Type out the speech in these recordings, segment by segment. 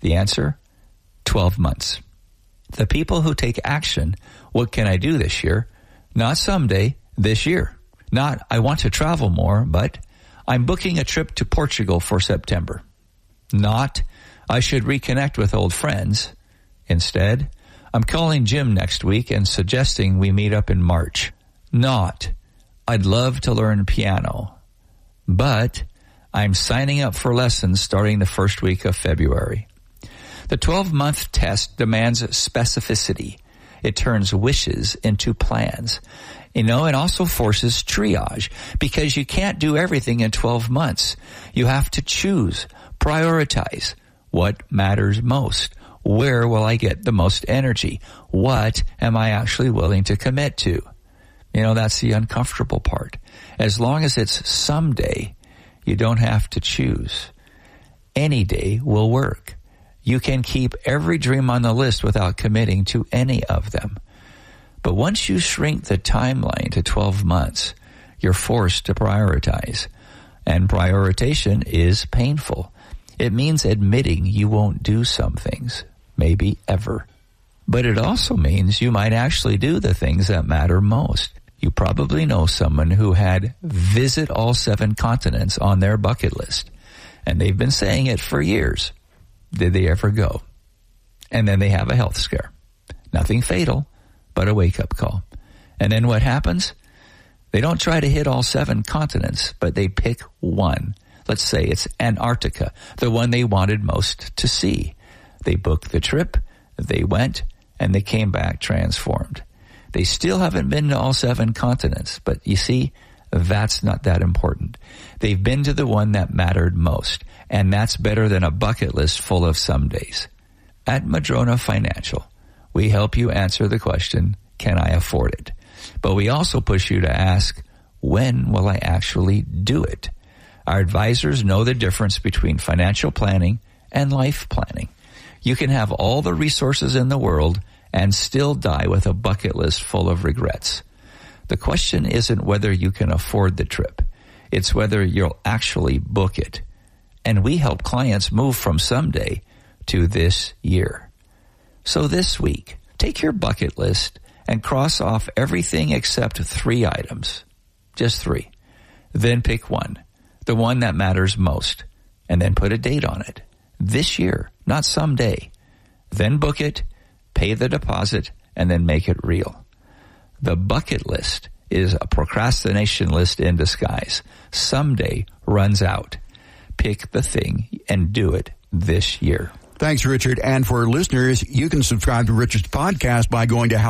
The answer, 12 months. The people who take action, what can I do this year? Not someday, this year. Not, I want to travel more, but I'm booking a trip to Portugal for September. Not, I should reconnect with old friends. Instead, I'm calling Jim next week and suggesting we meet up in March. Not, I'd love to learn piano. But I'm signing up for lessons starting the first week of February. The 12-month test demands specificity. It turns wishes into plans. It also forces triage because you can't do everything in 12 months. You have to choose, prioritize what matters most. Where will I get the most energy? What am I actually willing to commit to? That's the uncomfortable part. As long as it's someday, you don't have to choose. Any day will work. You can keep every dream on the list without committing to any of them. But once you shrink the timeline to 12 months, you're forced to prioritize. And prioritization is painful. It means admitting you won't do some things, maybe ever. But it also means you might actually do the things that matter most. You probably know someone who had visit all 7 continents on their bucket list, and they've been saying it for years. Did they ever go? And then they have a health scare. Nothing fatal, but a wake-up call. And then what happens? They don't try to hit all 7 continents, but they pick one. Let's say it's Antarctica, the one they wanted most to see. They booked the trip, they went, and they came back transformed. They still haven't been to all 7 continents, but you see, that's not that important. They've been to the one that mattered most, and that's better than a bucket list full of somedays. At Madrona Financial, we help you answer the question, can I afford it? But we also push you to ask, when will I actually do it? Our advisors know the difference between financial planning and life planning. You can have all the resources in the world and still die with a bucket list full of regrets. The question isn't whether you can afford the trip. It's whether you'll actually book it. And we help clients move from someday to this year. So this week, take your bucket list and cross off everything except 3 items. Just 3. Then pick one, the one that matters most, and then put a date on it. This year, not someday. Then book it, pay the deposit, and then make it real. The bucket list is a procrastination list in disguise. Someday runs out. Pick the thing and do it this year. Thanks, Richard. And for listeners, you can subscribe to Richard's podcast by going to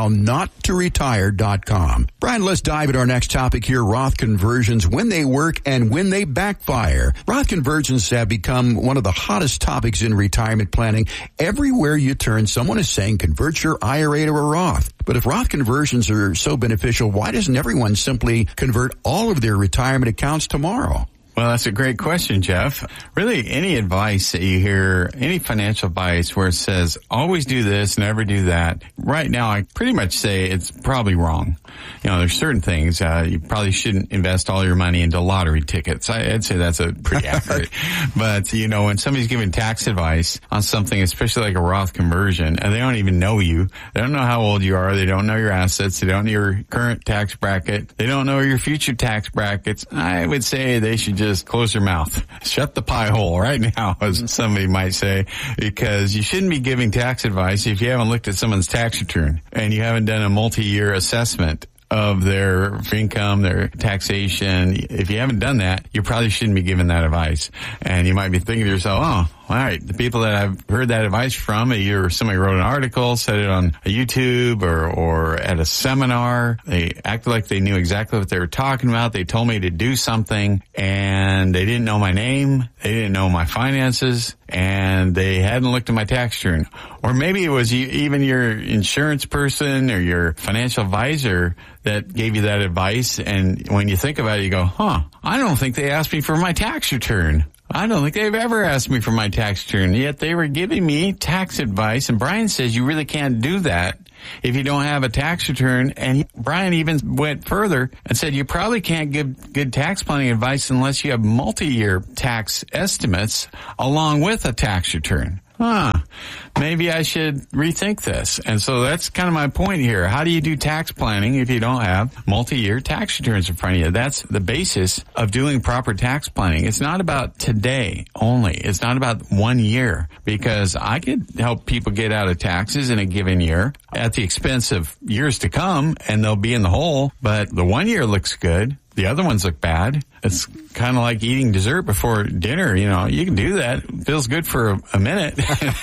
hownottoretire.com. Brian, let's dive into our next topic here, Roth conversions, when they work and when they backfire. Roth conversions have become one of the hottest topics in retirement planning. Everywhere you turn, someone is saying convert your IRA to a Roth. But if Roth conversions are so beneficial, why doesn't everyone simply convert all of their retirement accounts tomorrow? Well, that's a great question, Jeff. Really, any advice that you hear, any financial advice where it says, always do this, never do that, right now I pretty much say it's probably wrong. There's certain things, you probably shouldn't invest all your money into lottery tickets. I'd say that's a pretty accurate. But, when somebody's giving tax advice on something, especially like a Roth conversion, and they don't even know you, they don't know how old you are, they don't know your assets, they don't know your current tax bracket, they don't know your future tax brackets, I would say they should just close your mouth. Shut the pie hole right now, as somebody might say, because you shouldn't be giving tax advice if you haven't looked at someone's tax return and you haven't done a multi-year assessment of their income, their taxation. If you haven't done that, you probably shouldn't be giving that advice. And you might be thinking to yourself, all right, the people that I've heard that advice from, either somebody wrote an article, said it on a YouTube or at a seminar. They acted like they knew exactly what they were talking about. They told me to do something and they didn't know my name. They didn't know my finances and they hadn't looked at my tax return. Or maybe it was even your insurance person or your financial advisor that gave you that advice. And when you think about it, you go, I don't think they asked me for my tax return. I don't think they've ever asked me for my tax return, yet they were giving me tax advice. And Brian says you really can't do that if you don't have a tax return. And Brian even went further and said you probably can't give good tax planning advice unless you have multi-year tax estimates along with a tax return. maybe I should rethink this. And so that's kind of my point here. How do you do tax planning if you don't have multi-year tax returns in front of you? That's the basis of doing proper tax planning. It's not about today only. It's not about 1 year, because I could help people get out of taxes in a given year at the expense of years to come, and they'll be in the hole. But the 1 year looks good. The other ones look bad. It's kind of like eating dessert before dinner. You know, you can do that. It feels good for a minute.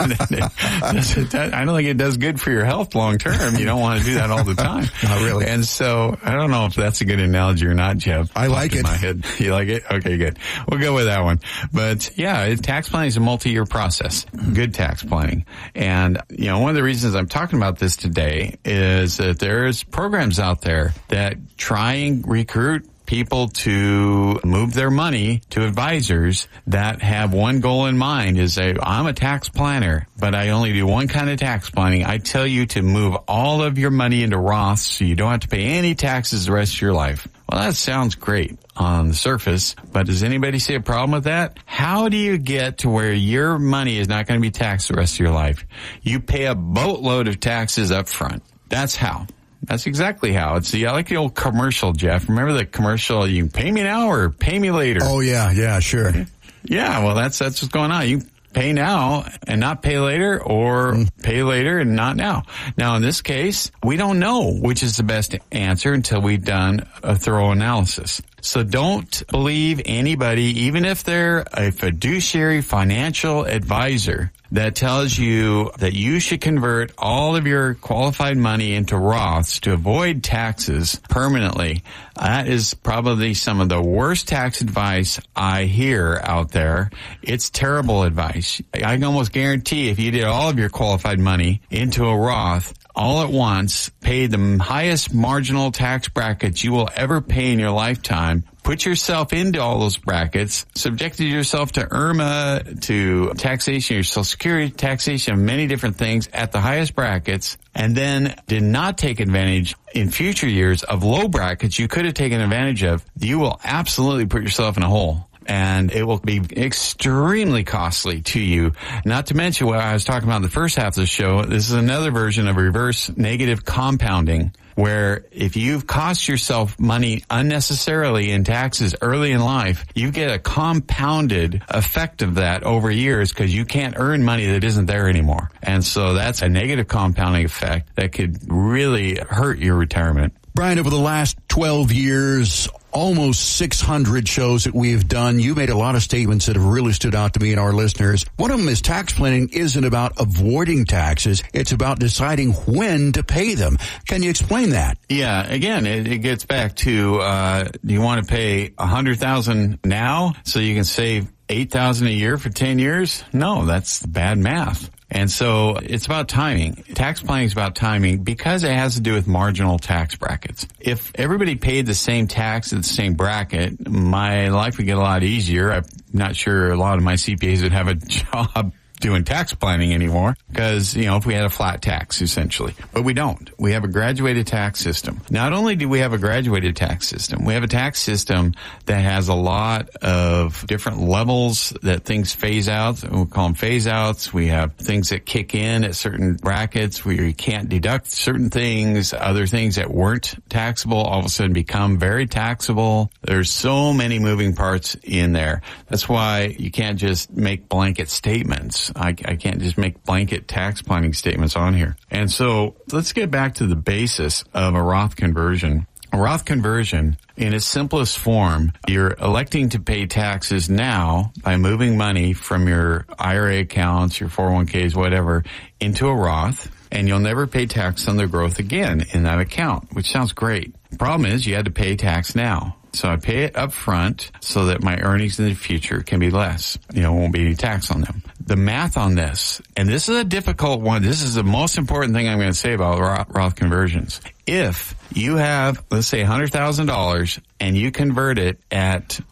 I don't think it does good for your health long term. You don't want to do that all the time. Not really. And so I don't know if that's a good analogy or not, Jeff. I like it. In my head. You like it? Okay, good. We'll go with that one. But yeah, tax planning is a multi-year process. Good tax planning. And, you know, one of the reasons I'm talking about this today is that there's programs out there that try and recruit people to move their money to advisors that have one goal in mind, is say, I'm a tax planner, but I only do one kind of tax planning. I tell you to move all of your money into Roths so you don't have to pay any taxes the rest of your life. Well, that sounds great on the surface, but does anybody see a problem with that? How do you get to where your money is not going to be taxed the rest of your life? You pay a boatload of taxes up front. That's how. That's exactly how. It's like the old commercial, Jeff. Remember the commercial, you can pay me now or pay me later? Oh, yeah, sure. Yeah, well, that's what's going on. You pay now and not pay later, or pay later and not now. Now, in this case, we don't know which is the best answer until we've done a thorough analysis. So don't believe anybody, even if they're a fiduciary financial advisor, that tells you that you should convert all of your qualified money into Roths to avoid taxes permanently. That is probably some of the worst tax advice I hear out there. It's terrible advice. I can almost guarantee if you did all of your qualified money into a Roth all at once, paid the highest marginal tax brackets you will ever pay in your lifetime, put yourself into all those brackets, subjected yourself to IRMA, to taxation, your Social Security taxation, many different things at the highest brackets, and then did not take advantage in future years of low brackets you could have taken advantage of, you will absolutely put yourself in a hole. And it will be extremely costly to you. Not to mention what I was talking about in the first half of the show. This is another version of reverse negative compounding, where if you've cost yourself money unnecessarily in taxes early in life, you get a compounded effect of that over years because you can't earn money that isn't there anymore. And so that's a negative compounding effect that could really hurt your retirement. Brian, over the last 12 years, almost 600 shows that we've done, you made a lot of statements that have really stood out to me and our listeners. One of them is tax planning isn't about avoiding taxes. It's about deciding when to pay them. Can you explain that? Yeah, again, it gets back to, do you want to pay $100,000 now so you can save $8,000 a year for 10 years? No, that's bad math. And so it's about timing. Tax planning is about timing because it has to do with marginal tax brackets. If everybody paid the same tax at the same bracket, my life would get a lot easier. I'm not sure a lot of my CPAs would have a job doing tax planning anymore because, you know, if we had a flat tax essentially, but we don't. We have a graduated tax system. Not only do we have a graduated tax system, we have a tax system that has a lot of different levels that things phase out. We call them phase outs. We have things that kick in at certain brackets where you can't deduct certain things, other things that weren't taxable all of a sudden become very taxable. There's so many moving parts in there. That's why you can't just make blanket statements. I can't just make blanket tax planning statements on here. And so let's get back to the basis of a Roth conversion. A Roth conversion, in its simplest form, you're electing to pay taxes now by moving money from your IRA accounts, your 401ks, whatever, into a Roth, and you'll never pay tax on the growth again in that account, which sounds great. The problem is you had to pay tax now. So I pay it up front so that my earnings in the future can be less. You know, won't be any tax on them. The math on this, and this is a difficult one. This is the most important thing I'm going to say about Roth conversions. If you have, let's say, $100,000 and you convert it at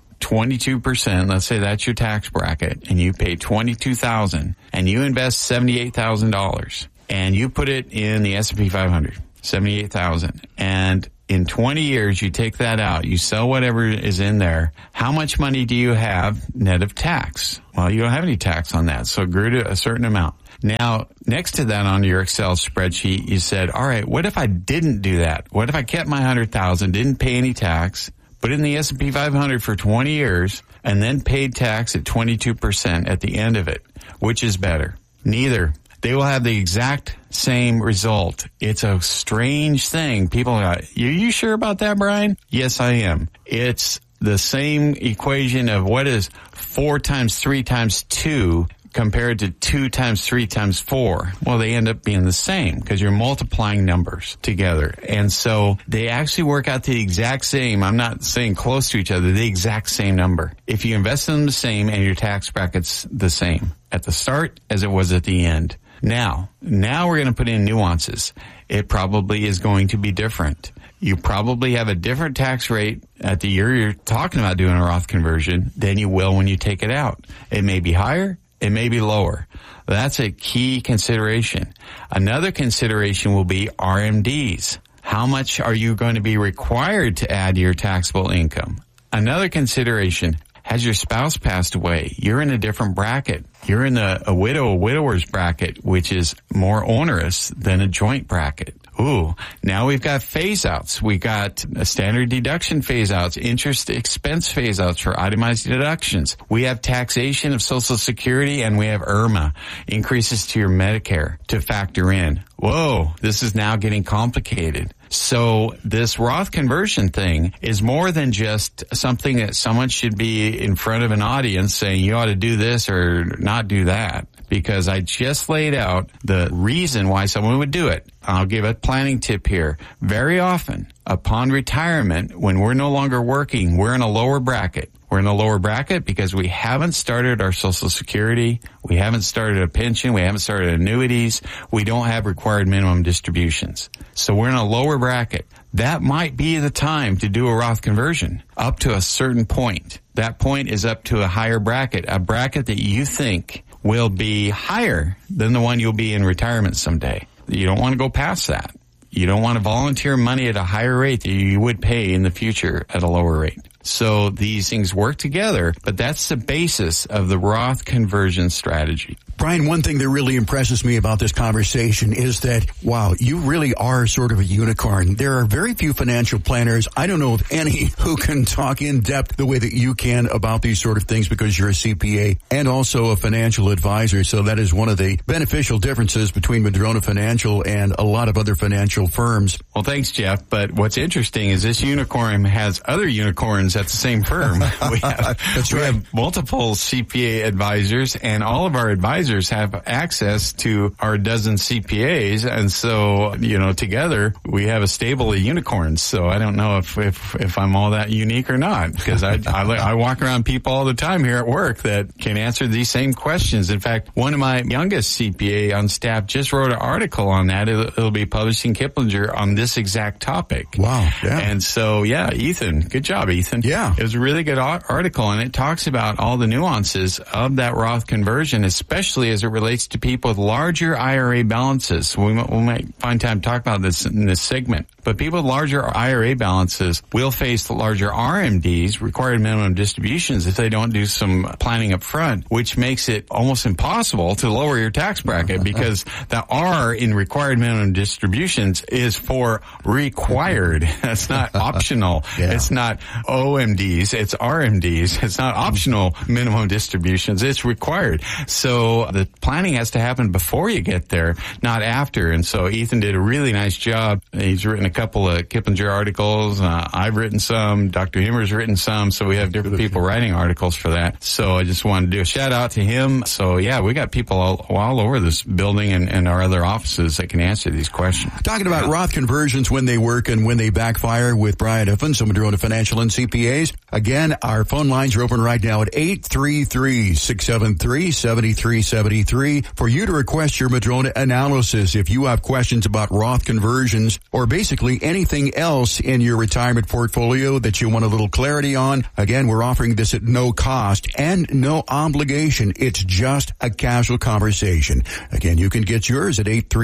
22%, let's say that's your tax bracket, and you pay $22,000 and you invest $78,000 and you put it in the S&P 500, $78,000, and in 20 years, you take that out, you sell whatever is in there, how much money do you have net of tax? Well, you don't have any tax on that, so it grew to a certain amount. Now, next to that on your Excel spreadsheet, you said, all right, what if I didn't do that? What if I kept my $100,000, didn't pay any tax, put in the S&P 500 for 20 years, and then paid tax at 22% at the end of it? Which is better? Neither. They will have the exact same result. It's a strange thing. People are, you sure about that, Brian? Yes, I am. It's the same equation of what is 4 times 3 times 2 compared to 2 times 3 times 4. Well, they end up being the same because you're multiplying numbers together. And so they actually work out the exact same. I'm not saying close to each other, the exact same number. If you invest in them the same and your tax bracket's the same at the start as it was at the end. Now we're going to put in nuances. It probably is going to be different. You probably have a different tax rate at the year you're talking about doing a Roth conversion than you will when you take it out. It may be higher. It may be lower. That's a key consideration. Another consideration will be RMDs. How much are you going to be required to add to your taxable income? Another consideration, has your spouse passed away? You're in a different bracket. You're in a widower's bracket, which is more onerous than a joint bracket. Ooh, now we've got phase outs. We got a standard deduction phase outs, interest expense phase outs for itemized deductions. We have taxation of Social Security, and we have IRMA, increases to your Medicare to factor in. Whoa, this is now getting complicated. So this Roth conversion thing is more than just something that someone should be in front of an audience saying you ought to do this or not do that, because I just laid out the reason why someone would do it. I'll give a planning tip here. Very often, upon retirement, when we're no longer working, we're in a lower bracket. We're in a lower bracket because we haven't started our Social Security. We haven't started a pension. We haven't started annuities. We don't have required minimum distributions. So we're in a lower bracket. That might be the time to do a Roth conversion up to a certain point. That point is up to a higher bracket, a bracket that you think will be higher than the one you'll be in retirement someday. You don't want to go past that. You don't want to volunteer money at a higher rate that you would pay in the future at a lower rate. So these things work together, but that's the basis of the Roth conversion strategy. Brian, one thing that really impresses me about this conversation is that, wow, you really are sort of a unicorn. There are very few financial planners, I don't know of any, who can talk in depth the way that you can about these sort of things because you're a CPA and also a financial advisor. So that is one of the beneficial differences between Madrona Financial and a lot of other financial firms. Well, thanks, Jeff. But what's interesting is this unicorn has other unicorns at the same firm. We have multiple CPA advisors, and all of our advisors have access to our dozen CPAs, and so, together we have a stable of unicorns. So I don't know if I'm all that unique or not, because I walk around people all the time here at work that can answer these same questions. In fact, one of my youngest CPA on staff just wrote an article on that. It'll be published in Kiplinger on this exact topic. Wow. Yeah. And so, Ethan, good job, Ethan. Yeah. It was a really good article, and it talks about all the nuances of that Roth conversion, especially as it relates to people with larger IRA balances. We might find time to talk about this in this segment. But people with larger IRA balances will face larger RMDs, required minimum distributions, if they don't do some planning up front, which makes it almost impossible to lower your tax bracket because the R in required minimum distributions is for required. That's not optional. Yeah. It's not OMDs. It's RMDs. It's not optional minimum distributions. It's required. So the planning has to happen before you get there, not after. And so Ethan did a really nice job. He's written a couple of Kiplinger articles. I've written some. Dr. Himmer's written some. So we have different people writing articles for that. So I just wanted to do a shout out to him. So we got people all over this building and our other offices that can answer these questions. Talking about Roth conversions, when they work and when they backfire with Brian Evans of Madrona Financial and CPA. CPAs. Again, our phone lines are open right now at 833-673-7373 for you to request your Madrona analysis. If you have questions about Roth conversions or basically anything else in your retirement portfolio that you want a little clarity on, again, we're offering this at no cost and no obligation. It's just a casual conversation. Again, you can get yours at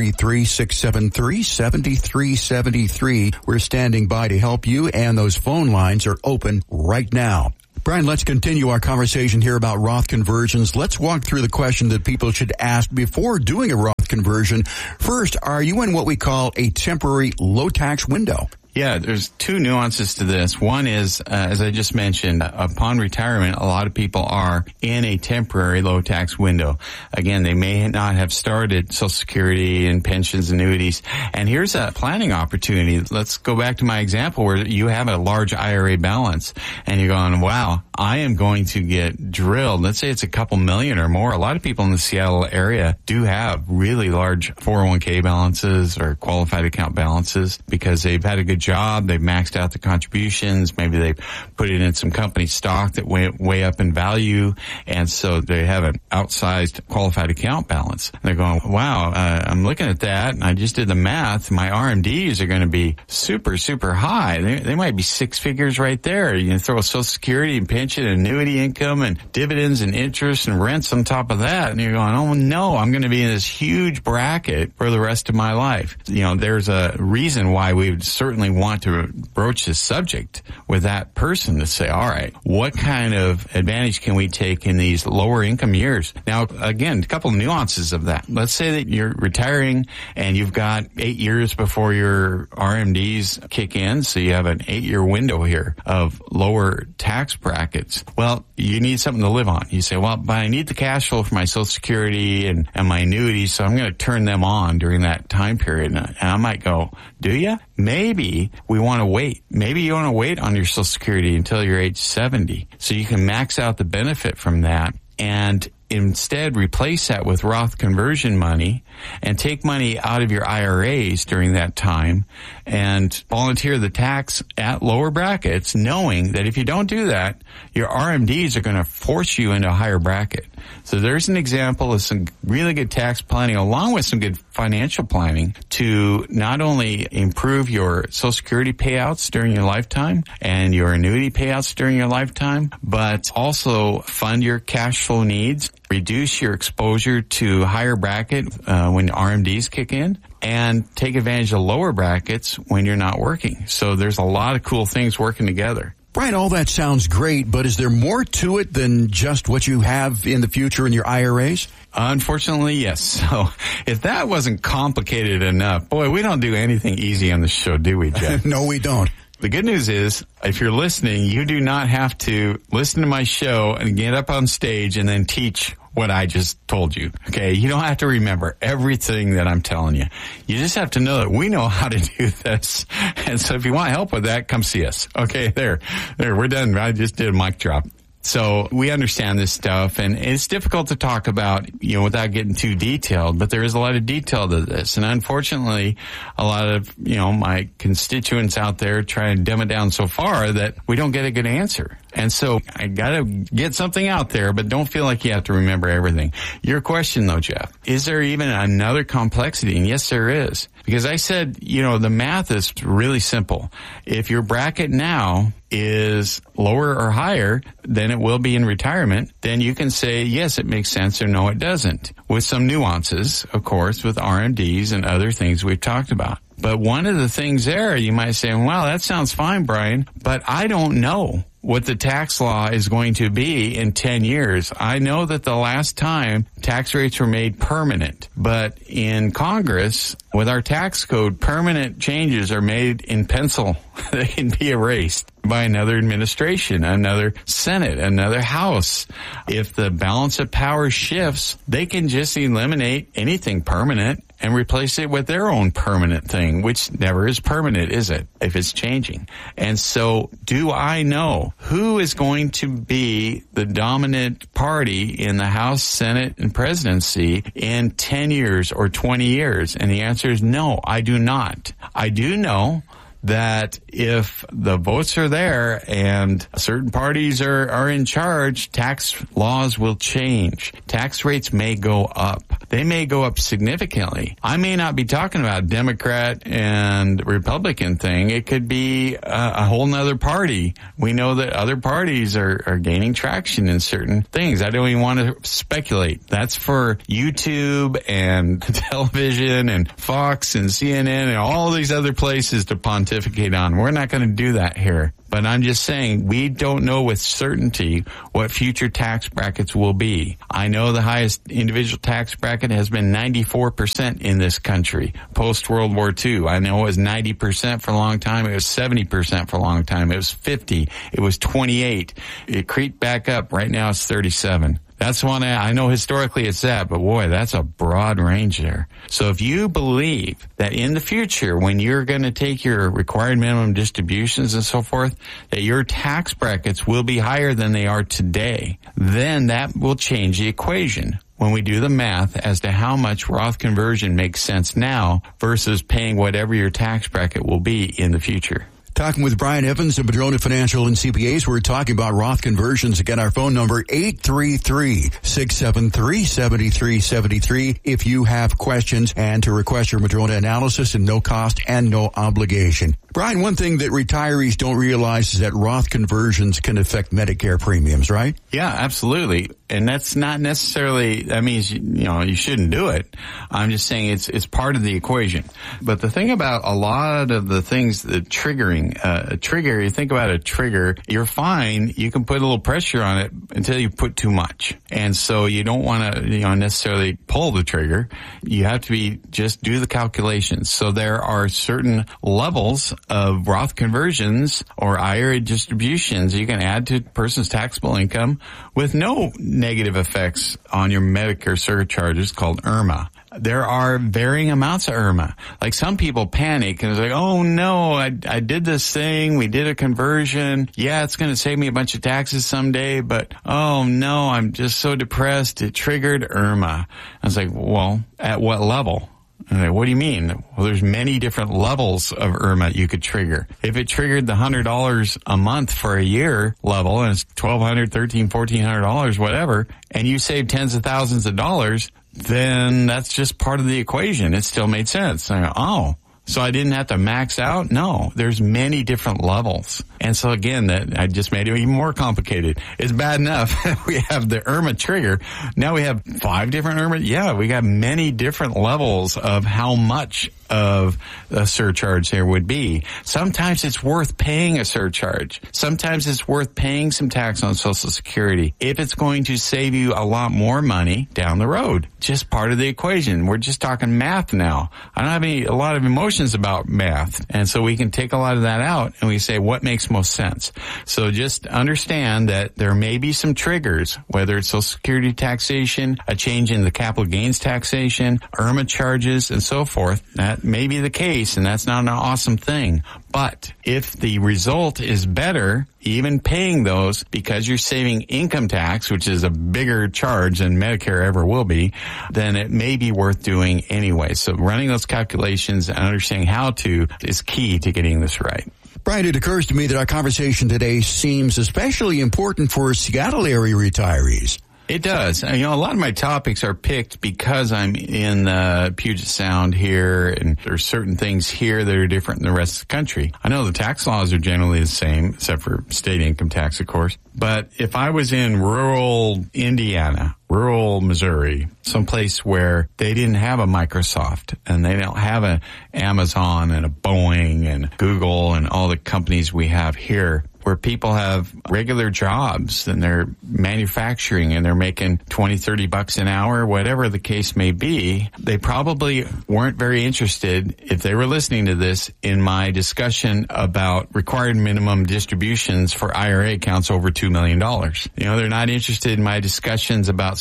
833-673-7373. We're standing by to help you, and those phone lines are open right now. Brian, let's continue our conversation here about Roth conversions. Let's walk through the question that people should ask before doing a Roth conversion. First, are you in what we call a temporary low tax window? Yeah, there's two nuances to this. One is, as I just mentioned, upon retirement, a lot of people are in a temporary low tax window. Again, they may not have started Social Security and pensions, annuities. And here's a planning opportunity. Let's go back to my example where you have a large IRA balance and you're going, wow, I am going to get drilled. Let's say it's a couple million or more. A lot of people in the Seattle area do have really large 401k balances or qualified account balances because they've had a good job, they've maxed out the contributions, maybe they've put it in some company stock that went way up in value, and so they have an outsized qualified account balance. And they're going, wow, I'm looking at that, and I just did the math, my RMDs are going to be super, super high. They might be six figures right there. You can throw Social Security and pension and annuity income and dividends and interest and rents on top of that, and you're going, oh no, I'm going to be in this huge bracket for the rest of my life. You know, there's a reason why we would certainly want to broach this subject with that person to say, all right, what kind of advantage can we take in these lower income years? Now, again, a couple of nuances of that. Let's say that you're retiring and you've got 8 years before your RMDs kick in. So you have an 8-year window here of lower tax brackets. Well, you need something to live on. You say, well, but I need the cash flow for my Social Security and my annuities, so I'm going to turn them on during that time period. And I might go, do you? Maybe we want to wait. Maybe you want to wait on your Social Security until you're age 70 so you can max out the benefit from that and instead replace that with Roth conversion money and take money out of your IRAs during that time and volunteer the tax at lower brackets, knowing that if you don't do that, your RMDs are going to force you into a higher bracket. So there's an example of some really good tax planning along with some good financial planning to not only improve your Social Security payouts during your lifetime and your annuity payouts during your lifetime, but also fund your cash flow needs, reduce your exposure to higher bracket when RMDs kick in, and take advantage of lower brackets when you're not working. So there's a lot of cool things working together. Brian, all that sounds great, but is there more to it than just what you have in the future in your IRAs? Unfortunately, yes. So if that wasn't complicated enough, boy, we don't do anything easy on the show, do we, Jeff? No, we don't. The good news is, if you're listening, you do not have to listen to my show and get up on stage and then teach what I just told you. Okay. You don't have to remember everything that I'm telling you. You just have to know that we know how to do this. And so if you want help with that, come see us. Okay. There, we're done. I just did a mic drop. So we understand this stuff, and it's difficult to talk about, without getting too detailed, but there is a lot of detail to this. And unfortunately, a lot of, my constituents out there try to dumb it down so far that we don't get a good answer. And so I gotta get something out there, but don't feel like you have to remember everything. Your question though, Jeff, is there even another complexity? And yes, there is. Because I said, the math is really simple. If your bracket now is lower or higher than it will be in retirement, then you can say, yes, it makes sense, or no, it doesn't. With some nuances, of course, with RMDs and other things we've talked about. But one of the things there, you might say, well, that sounds fine, Brian, but I don't know what the tax law is going to be in 10 years. I know that the last time tax rates were made permanent, but in Congress, with our tax code, permanent changes are made in pencil. They can be erased by another administration, another Senate, another House. If the balance of power shifts, they can just eliminate anything permanent and replace it with their own permanent thing, which never is permanent, is it, if it's changing? And so do I know who is going to be the dominant party in the House, Senate, and presidency in 10 years or 20 years? And the answer is no, I do not. I do know that if the votes are there and certain parties are in charge, tax laws will change. Tax rates may go up. They may go up significantly. I may not be talking about Democrat and Republican thing. It could be a whole nother party. We know that other parties are gaining traction in certain things. I don't even want to speculate. That's for YouTube and television and Fox and CNN and all these other places to pontificate on. We're not going to do that here. But I'm just saying, we don't know with certainty what future tax brackets will be. I know the highest individual tax bracket has been 94% in this country post-World War II. I know it was 90% for a long time. It was 70% for a long time. It was 50. It was 28. It creeped back up. Right now it's 37. That's one I know historically it's that, but boy, that's a broad range there. So if you believe that in the future, when you're going to take your required minimum distributions and so forth, that your tax brackets will be higher than they are today, then that will change the equation when we do the math as to how much Roth conversion makes sense now versus paying whatever your tax bracket will be in the future. Talking with Brian Evans of Madrona Financial and CPAs. We're talking about Roth conversions. Again, our phone number, 833-673-7373. If you have questions and to request your Madrona analysis and no cost and no obligation. Brian, one thing that retirees don't realize is that Roth conversions can affect Medicare premiums, right? Yeah, absolutely. And that's not necessarily, that means, you shouldn't do it. I'm just saying it's part of the equation. But the thing about a lot of the things that triggering a trigger, you think about a trigger, you're fine. You can put a little pressure on it until you put too much. And so you don't want to, necessarily pull the trigger. You have to just do the calculations. So there are certain levels of Roth conversions or IRA distributions you can add to a person's taxable income with no negative effects on your Medicare surcharges called IRMA. There are varying amounts of IRMA. Like some people panic and it's like, oh no, I did this thing. We did a conversion. Yeah, it's going to save me a bunch of taxes someday, but oh no, I'm just so depressed. It triggered IRMA. I was like, well, at what level? And I'm like, what do you mean? Well, there's many different levels of IRMA you could trigger. If it triggered the $100 a month for a year level, and it's $1,200, $1,300, $1,400, whatever, and you save tens of thousands of dollars, then that's just part of the equation. It still made sense. I go, oh, so I didn't have to max out? No, there's many different levels. And so again, that I just made it even more complicated. It's bad enough we have the IRMA trigger. Now we have 5 different IRMA. Yeah, we got many different levels of how much of a surcharge there would be. Sometimes it's worth paying a surcharge. Sometimes it's worth paying some tax on Social Security if it's going to save you a lot more money down the road. Just part of the equation. We're just talking math now. I don't have a lot of emotions about math. And so we can take a lot of that out and we say what makes most sense. So just understand that there may be some triggers, whether it's Social Security taxation, a change in the capital gains taxation, IRMA charges, and so forth. That may be the case, and that's not an awesome thing. But if the result is better, even paying those because you're saving income tax, which is a bigger charge than Medicare ever will be, then it may be worth doing anyway. So running those calculations and understanding how to is key to getting this right. Brian, it occurs to me that our conversation today seems especially important for Seattle area retirees. It does. A lot of my topics are picked because I'm in Puget Sound here, and there's certain things here that are different than the rest of the country. I know the tax laws are generally the same, except for state income tax, of course. But if I was in rural Indiana, rural Missouri, someplace where they didn't have a Microsoft and they don't have an Amazon and a Boeing and Google and all the companies we have here, where people have regular jobs and they're manufacturing and they're making $20-$30 an hour, whatever the case may be, they probably weren't very interested, if they were listening to this, in my discussion about required minimum distributions for IRA accounts over $2 million. They're not interested in my discussions about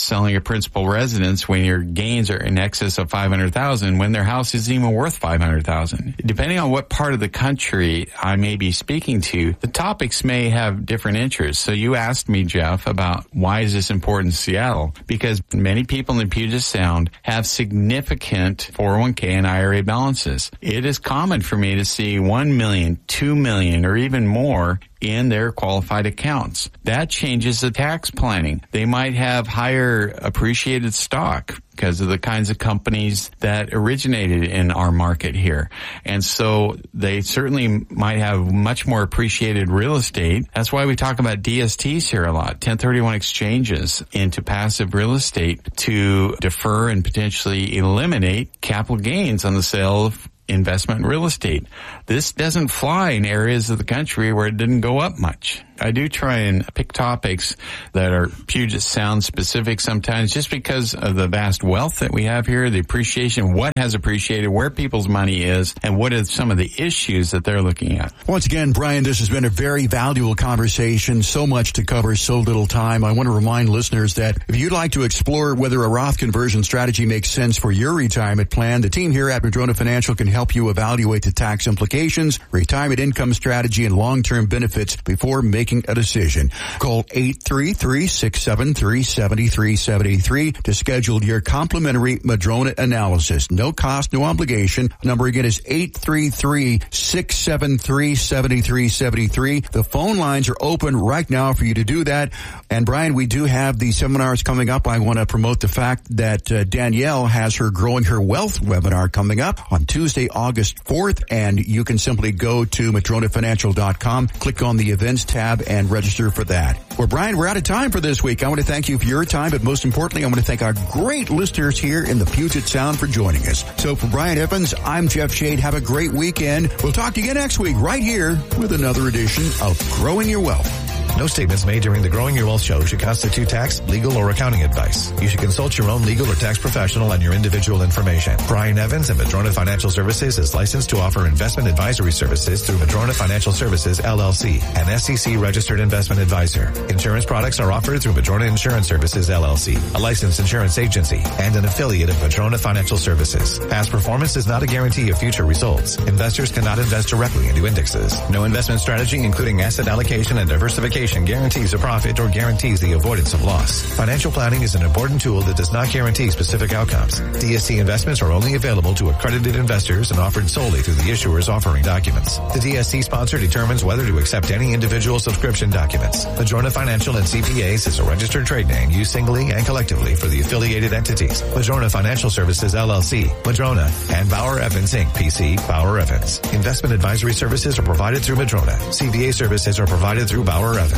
selling a principal residence when your gains are in excess of $500,000 when their house isn't even worth $500,000. Depending on what part of the country I may be speaking to, the topics may have different interests. So you asked me, Jeff, about why is this important in Seattle? Because many people in Puget Sound have significant 401k and IRA balances. It is common for me to see 1 million, 2 million, or even more in their qualified accounts. That changes the tax planning. They might have higher appreciated stock because of the kinds of companies that originated in our market here. And so they certainly might have much more appreciated real estate. That's why we talk about DSTs here a lot, 1031 exchanges into passive real estate to defer and potentially eliminate capital gains on the sale of investment in real estate. This doesn't fly in areas of the country where it didn't go up much. I do try and pick topics that are Puget Sound specific sometimes just because of the vast wealth that we have here, the appreciation, what has appreciated, where people's money is, and what are some of the issues that they're looking at. Once again, Brian, this has been a very valuable conversation. So much to cover, so little time. I want to remind listeners that if you'd like to explore whether a Roth conversion strategy makes sense for your retirement plan, the team here at Madrona Financial can help you evaluate the tax implications, retirement income strategy, and long-term benefits before making a decision. Call 833-673-7373 to schedule your complimentary Madrona analysis. No cost, no obligation. Number again is 833-673-7373. The phone lines are open right now for you to do that. And Brian, we do have the seminars coming up. I want to promote the fact that Danielle has her Growing Her Wealth webinar coming up on Tuesday, August 4th. And you can simply go to MadronaFinancial.com, click on the events tab, and register for that. Well, Brian, we're out of time for this week. I want to thank you for your time, but most importantly, I want to thank our great listeners here in the Puget Sound for joining us. So for Brian Evans, I'm Jeff Shade. Have a great weekend. We'll talk to you again next week right here with another edition of Growing Your Wealth. No statements made during the Growing Your Wealth show should constitute tax, legal, or accounting advice. You should consult your own legal or tax professional on your individual information. Brian Evans and Madrona Financial Services is licensed to offer investment advisory services through Madrona Financial Services, LLC, an SEC-registered investment advisor. Insurance products are offered through Madrona Insurance Services, LLC, a licensed insurance agency, and an affiliate of Madrona Financial Services. Past performance is not a guarantee of future results. Investors cannot invest directly into indexes. No investment strategy, including asset allocation and diversification, guarantees a profit or guarantees the avoidance of loss. Financial planning is an important tool that does not guarantee specific outcomes. DST investments are only available to accredited investors and offered solely through the issuers offering documents. The DST sponsor determines whether to accept any individual subscription documents. Madrona Financial and CPAs is a registered trade name used singly and collectively for the affiliated entities. Madrona Financial Services, LLC, Madrona, and Bauer Evans, Inc., PC, Bauer Evans. Investment advisory services are provided through Madrona. CPA services are provided through Bauer Evans.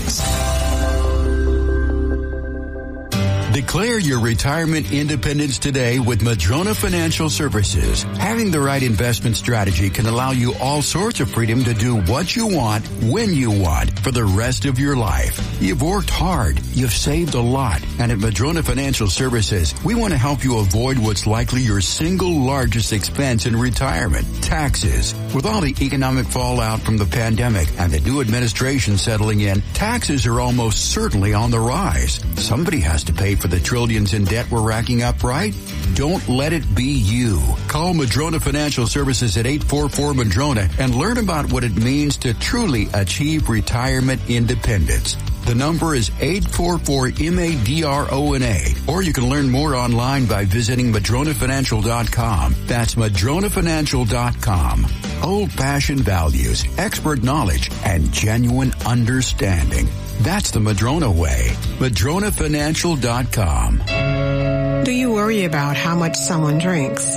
Declare your retirement independence today with Madrona Financial Services. Having the right investment strategy can allow you all sorts of freedom to do what you want, when you want, for the rest of your life. You've worked hard, you've saved a lot, and at Madrona Financial Services, we want to help you avoid what's likely your single largest expense in retirement, taxes. With all the economic fallout from the pandemic and the new administration settling in, taxes are almost certainly on the rise. Somebody has to pay for the trillions in debt we're racking up, right? Don't let it be you. Call Madrona Financial Services at 844-MADRONA and learn about what it means to truly achieve retirement independence. The number is 844-MADRONA, or you can learn more online by visiting MadronaFinancial.com. That's MadronaFinancial.com. Old-fashioned values, expert knowledge, and genuine understanding. That's the Madrona way. MadronaFinancial.com. Do you worry about how much someone drinks?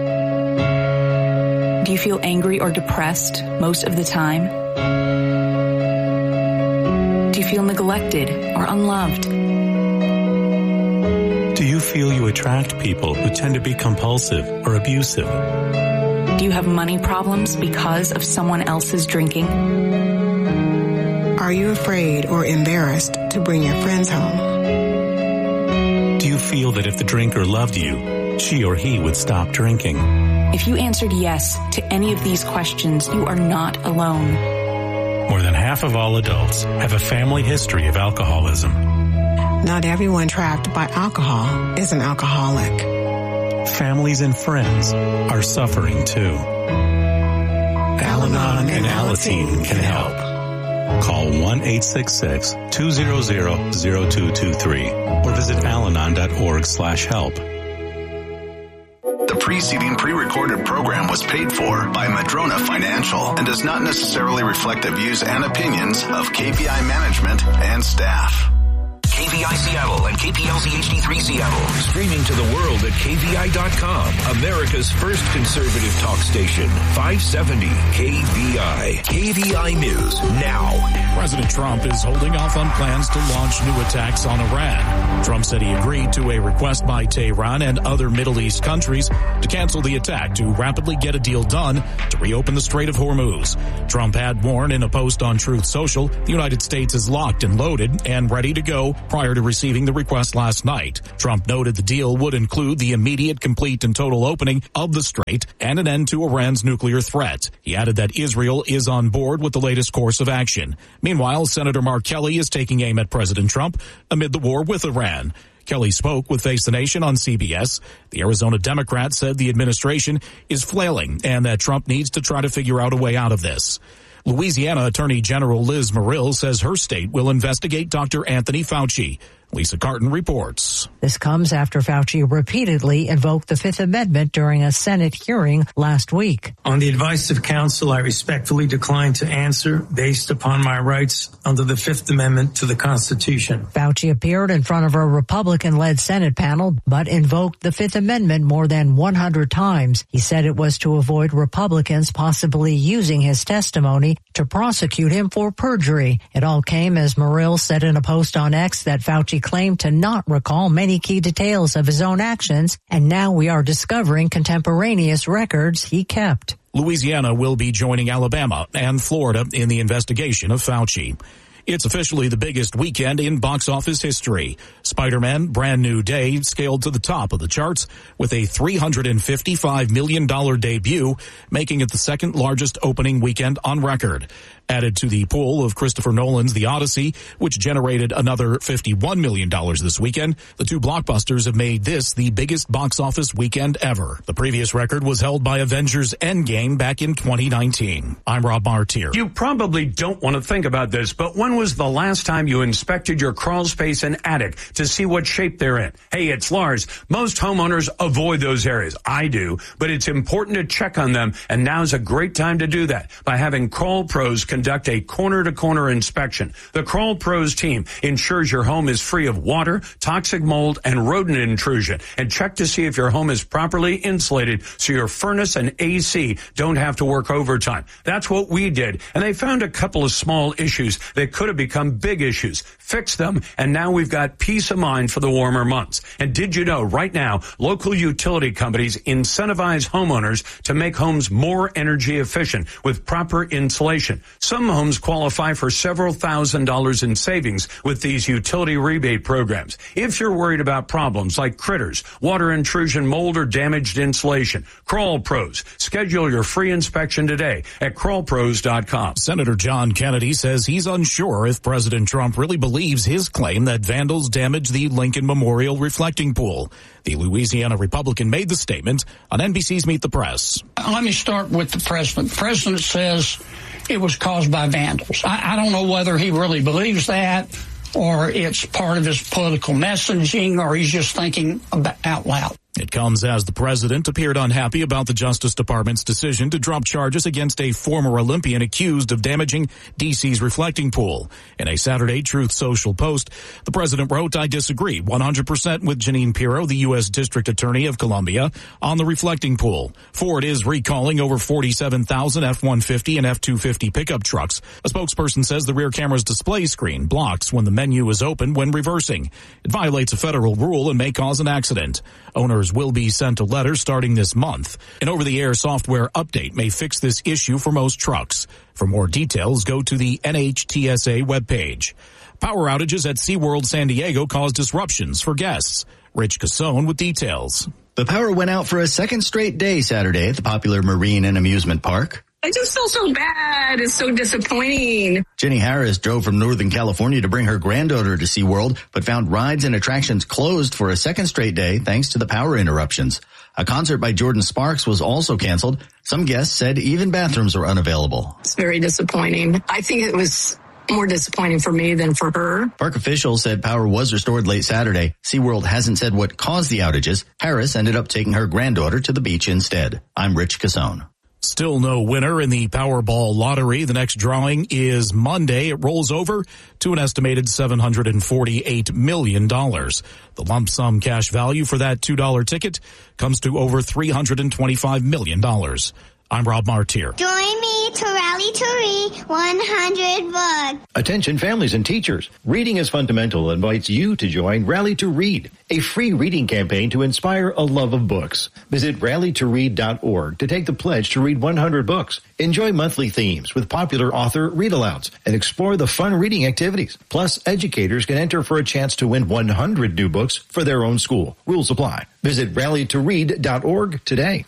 Do you feel angry or depressed most of the time? Do you feel neglected or unloved? Do you feel you attract people who tend to be compulsive or abusive? Do you have money problems because of someone else's drinking? Are you afraid or embarrassed to bring your friends home? Do you feel that if the drinker loved you, she or he would stop drinking? If you answered yes to any of these questions, you are not alone. More than half of all adults have a family history of alcoholism. Not everyone trapped by alcohol is an alcoholic. Families and friends are suffering too. Al-Anon and Alateen can help. Call 1-866-200-0223 or visit alanon.org/help. The preceding pre-recorded program was paid for by Madrona Financial and does not necessarily reflect the views and opinions of KPI management and staff. KVI Seattle and KPLZ HD3 Seattle. Streaming to the world at KVI.com. America's first conservative talk station. 570 KVI. KVI News now. President Trump is holding off on plans to launch new attacks on Iran. Trump said he agreed to a request by Tehran and other Middle East countries to cancel the attack to rapidly get a deal done to reopen the Strait of Hormuz. Trump had warned in a post on Truth Social, the United States is locked and loaded and ready to go prior to receiving the request last night. Trump noted the deal would include the immediate, complete, and total opening of the strait and an end to Iran's nuclear threat. He added that Israel is on board with the latest course of action. Meanwhile, Senator Mark Kelly is taking aim at President Trump amid the war with Iran. Kelly spoke with Face the Nation on CBS. The Arizona Democrat said the administration is flailing and that Trump needs to try to figure out a way out of this. Louisiana Attorney General Liz Muriel says her state will investigate Dr. Anthony Fauci. Lisa Carton reports. This comes after Fauci repeatedly invoked the Fifth Amendment during a Senate hearing last week. On the advice of counsel, I respectfully decline to answer based upon my rights under the Fifth Amendment to the Constitution. Fauci appeared in front of a Republican-led Senate panel, but invoked the Fifth Amendment more than 100 times. He said it was to avoid Republicans possibly using his testimony to prosecute him for perjury. It all came as Muriel said in a post on X that Fauci claimed to not recall many key details of his own actions, and now we are discovering contemporaneous records he kept. Louisiana will be joining Alabama and Florida in the investigation of Fauci. It's officially the biggest weekend in box office history. Spider-Man: Brand New Day scaled to the top of the charts with a $355 million debut, making it the second largest opening weekend on record. Added to the pool of Christopher Nolan's The Odyssey, which generated another $51 million this weekend, the two blockbusters have made this the biggest box office weekend ever. The previous record was held by Avengers Endgame back in 2019. I'm Rob Martier. You probably don't want to think about this, but when was the last time you inspected your crawl space and attic to see what shape they're in? Hey, it's Lars. Most homeowners avoid those areas. I do, but it's important to check on them, and now's a great time to do that by having Crawl Pros conduct a corner-to-corner inspection. The Crawl Pros team ensures your home is free of water, toxic mold, and rodent intrusion, and check to see if your home is properly insulated so your furnace and AC don't have to work overtime. That's what we did, and they found a couple of small issues that could have become big issues. Fix them, and now we've got peace of mind for the warmer months. And did you know right now, local utility companies incentivize homeowners to make homes more energy efficient with proper insulation. Some homes qualify for several $1,000s in savings with these utility rebate programs. If you're worried about problems like critters, water intrusion, mold, or damaged insulation, Crawl Pros. Schedule your free inspection today at crawlpros.com. Senator John Kennedy says he's unsure if President Trump really believes his claim that vandals damaged the Lincoln Memorial reflecting pool. The Louisiana Republican made the statement on NBC's Meet the Press. Let me start with the president. The president says it was caused by vandals. I don't know whether he really believes that or it's part of his political messaging or he's just thinking out loud. It comes as the president appeared unhappy about the Justice Department's decision to drop charges against a former Olympian accused of damaging D.C.'s reflecting pool. In a Saturday Truth Social post, the president wrote, "I disagree 100% with Jeanine Pirro, the U.S. District Attorney of Columbia, on the reflecting pool. Ford is recalling over 47,000 F-150 and F-250 pickup trucks. A spokesperson says the rear camera's display screen blocks when the menu is open when reversing. It violates a federal rule and may cause an accident. Owners will be sent a letter starting this month. An over-the-air software update may fix this issue for most trucks. For more details, go to the NHTSA webpage. Power outages at SeaWorld San Diego caused disruptions for guests. Rich Cassone with details. The power went out for a second straight day Saturday at the popular marine and amusement park. I just feel so bad. It's so disappointing. Jenny Harris drove from Northern California to bring her granddaughter to SeaWorld, but found rides and attractions closed for a second straight day thanks to the power interruptions. A concert by Jordan Sparks was also canceled. Some guests said even bathrooms were unavailable. It's very disappointing. I think it was more disappointing for me than for her. Park officials said power was restored late Saturday. SeaWorld hasn't said what caused the outages. Harris ended up taking her granddaughter to the beach instead. I'm Rich Casone. Still no winner in the Powerball lottery. The next drawing is Monday. It rolls over to an estimated $748 million. The lump sum cash value for that $2 ticket comes to over $325 million. I'm Rob Martier. Join me to rally to read 100 books. Attention families and teachers. Reading is Fundamental invites you to join Rally to Read, a free reading campaign to inspire a love of books. Visit rallytoread.org to take the pledge to read 100 books. Enjoy monthly themes with popular author read-alouds and explore the fun reading activities. Plus, educators can enter for a chance to win 100 new books for their own school. Rules apply. Visit rallytoread.org today.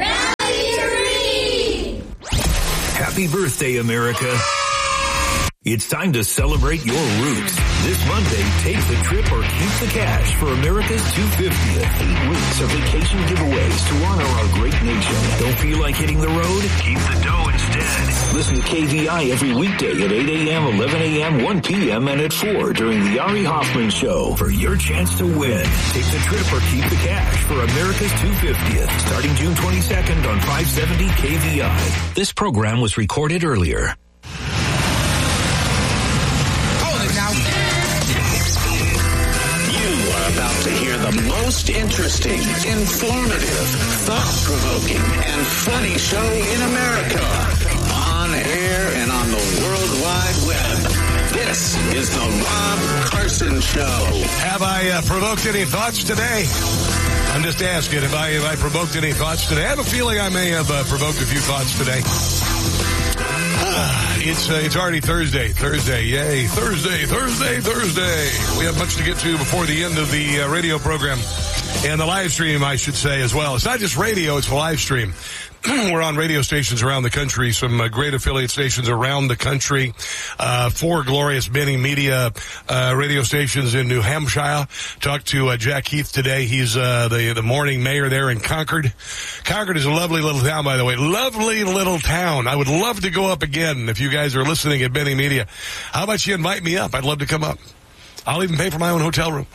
Happy birthday, America. It's time to celebrate your roots. This Monday, take the trip or keep the cash for America's 250th. 8 weeks of vacation giveaways to honor our great nation. Don't feel like hitting the road? Keep the dough instead. Listen to KVI every weekday at 8 a.m., 11 a.m., 1 p.m., and at 4 during the Ari Hoffman Show for your chance to win. Take the trip or keep the cash for America's 250th, starting June 22nd on 570 KVI. This program was recorded earlier. About to hear the most interesting, informative, thought-provoking, and funny show in America. On air and on the World Wide Web. This is the Rob Carson Show. Have I provoked any thoughts today? I'm just asking, have I provoked any thoughts today? I have a feeling I may have provoked a few thoughts today. It's already Thursday. Yay. Thursday. We have much to get to before the end of the radio program and the live stream, I should say, as well. It's not just radio, it's the live stream. We're on radio stations around the country, some great affiliate stations around the country, 4 glorious Benny Media radio stations in New Hampshire. Talked to Jack Heath today. He's the morning mayor there in Concord. Concord is a lovely little town, by the way. Lovely little town. I would love to go up again if you guys are listening at Benny Media. How about you invite me up? I'd love to come up. I'll even pay for my own hotel room.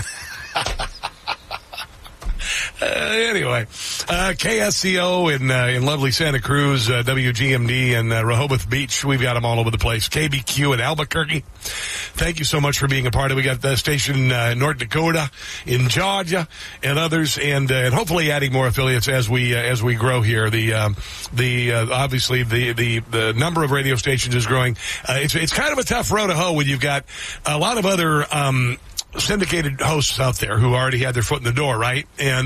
Anyway, KSCO in lovely Santa Cruz, WGMD and Rehoboth Beach. We've got them all over the place. KBQ in Albuquerque. Thank you so much for being a part of it. We got the station in North Dakota, in Georgia, and others, and hopefully adding more affiliates as we grow here. Obviously the number of radio stations is growing. It's kind of a tough row to hoe when you've got a lot of other syndicated hosts out there who already had their foot in the door, right? And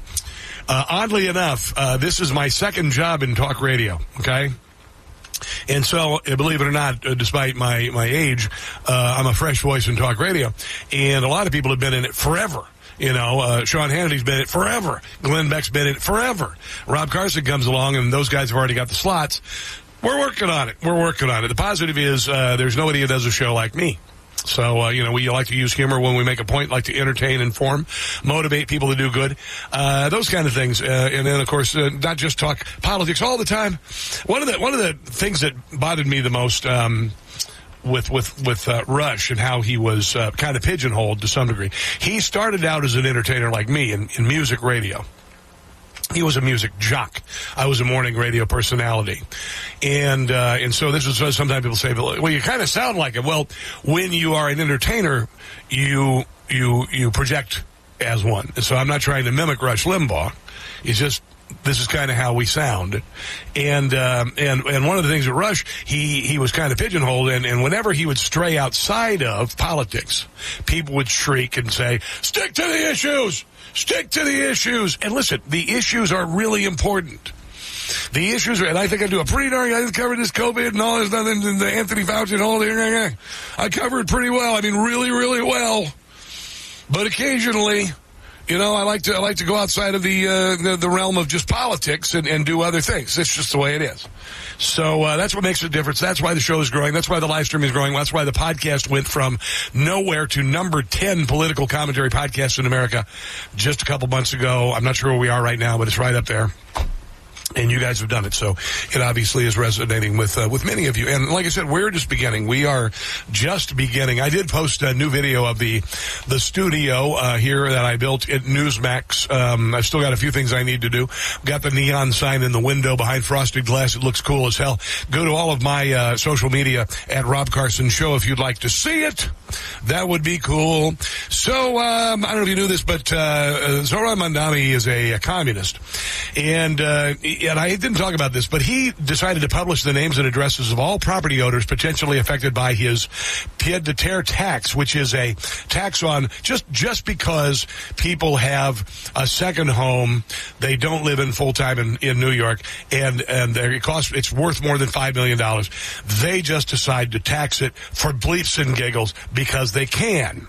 oddly enough, this is my second job in talk radio, okay? And so, believe it or not, despite my age, I'm a fresh voice in talk radio. And a lot of people have been in it forever. You know, Sean Hannity's been in it forever. Glenn Beck's been in it forever. Rob Carson comes along, and those guys have already got the slots. We're working on it. The positive is there's nobody who does a show like me. So, we like to use humor when we make a point, like to entertain, inform, motivate people to do good, those kind of things. And then, of course, not just talk politics all the time. One of the things that bothered me the most, with Rush and how he was, kind of pigeonholed to some degree. He started out as an entertainer like me in music radio. He was a music jock. I was a morning radio personality. And so this is sometimes people say, well, you kind of sound like him. Well, when you are an entertainer, you project as one. And so I'm not trying to mimic Rush Limbaugh. It's just, this is kind of how we sound. And one of the things with Rush, he was kind of pigeonholed, and whenever he would stray outside of politics, people would shriek and say, stick to the issues! Stick to the issues. And listen, the issues are really important. The issues are, and I think I do a pretty darn, I covered this COVID and all this, nothing, and the Anthony Fauci and all the, I covered pretty well. I mean, really, really well. But occasionally, I like to go outside of the realm of just politics and do other things. It's just the way it is. So that's what makes a difference. That's why the show is growing. That's why the live stream is growing. That's why the podcast went from nowhere to number 10 political commentary podcast in America just a couple months ago. I'm not sure where we are right now, but it's right up there. And you guys have done it, so it obviously is resonating with many of you. And like I said, we're just beginning. We are just beginning. I did post a new video of the studio here that I built at Newsmax. I've still got a few things I need to do. Got the neon sign in the window behind frosted glass. It looks cool as hell. Go to all of my social media at Rob Carson Show if you'd like to see it. That would be cool. So I don't know if you knew this, but Zoran Mandami is a communist, and I didn't talk about this, but he decided to publish the names and addresses of all property owners potentially affected by his pied-à-terre tax, which is a tax on just because people have a second home, they don't live in full-time in New York, and it's worth more than $5 million. They just decide to tax it for bleeps and giggles because they can.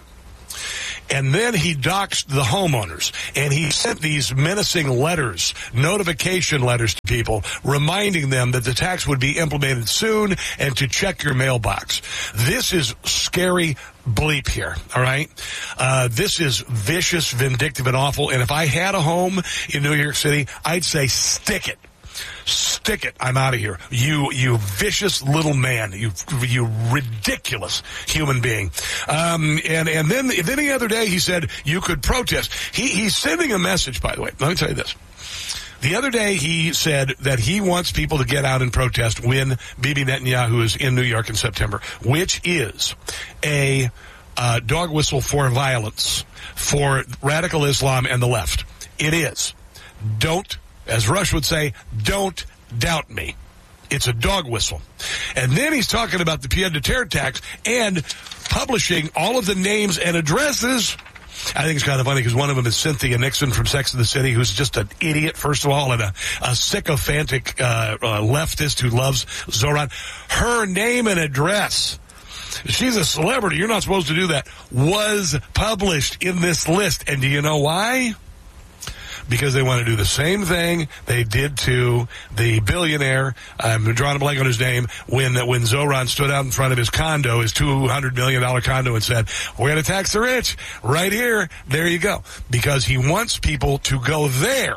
And then he doxed the homeowners, and he sent these menacing letters, notification letters to people, reminding them that the tax would be implemented soon and to check your mailbox. This is scary bleep here, all right? This is vicious, vindictive, and awful, and if I had a home in New York City, I'd say stick it. Stick it. I'm out of here. You vicious little man. You ridiculous human being. And then the other day he said you could protest. He's sending a message, by the way. Let me tell you this. The other day he said that he wants people to get out and protest when Bibi Netanyahu is in New York in September, which is a dog whistle for violence, for radical Islam and the left. It is. As Rush would say, don't doubt me. It's a dog whistle. And then he's talking about the pied-à-terre tax and publishing all of the names and addresses. I think it's kind of funny because one of them is Cynthia Nixon from Sex and the City, who's just an idiot, first of all, and a sycophantic leftist who loves Zoran. Her name and address, she's a celebrity, you're not supposed to do that, was published in this list. And do you know why? Because they want to do the same thing they did to the billionaire, I'm drawing a blank on his name, when Zoran stood out in front of his condo, his $200 million condo, and said, we're going to tax the rich right here. There you go. Because he wants people to go there.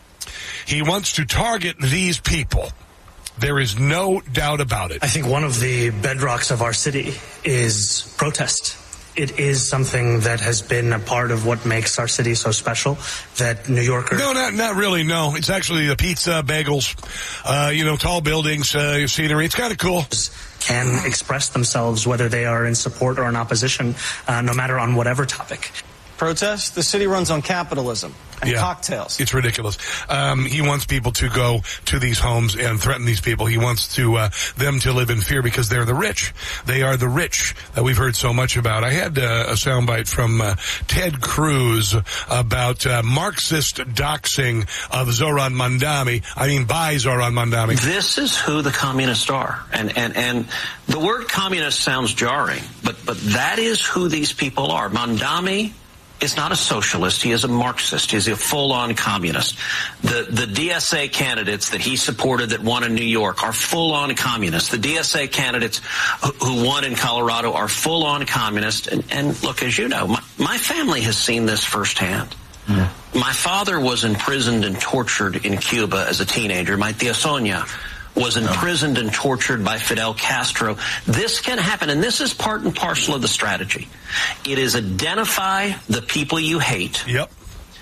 He wants to target these people. There is no doubt about it. I think one of the bedrocks of our city is protest. It is something that has been a part of what makes our city so special, that New Yorkers... No, not really, no. It's actually the pizza, bagels, tall buildings, scenery. It's kind of cool. Can express themselves, whether they are in support or in opposition, no matter on whatever topic. Protest? The city runs on capitalism and cocktails. It's ridiculous. He wants people to go to these homes and threaten these people. He wants them to live in fear because they're the rich. They are the rich that we've heard so much about. I had a soundbite from Ted Cruz about Marxist doxing of Zoran Mandami. By Zoran Mandami. This is who the communists are. And the word communist sounds jarring, but that is who these people are. Mandami is not a socialist. He is a Marxist. He's a full-on communist. The DSA candidates that he supported that won in New York are full-on communists. The DSA candidates who won in Colorado are full-on communists. And look, as you know, my family has seen this firsthand. Mm. My father was imprisoned and tortured in Cuba as a teenager. My tia Sonia was imprisoned and tortured by Fidel Castro. This can happen, and this is part and parcel of the strategy. It is identify the people you hate. Yep.